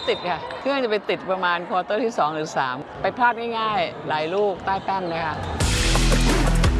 ติดค่ะเครื่องจะไปติดประมาณควอเตอร์ที่2 หรือ 3ไปพลาดง่ายๆหลายลูกใต้แป้นนะคะ